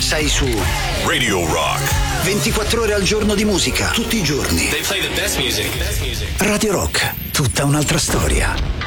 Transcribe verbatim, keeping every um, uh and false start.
sei su Radio Rock. ventiquattro ore al giorno di musica, tutti i giorni. They play the best music. Radio Rock, tutta un'altra storia.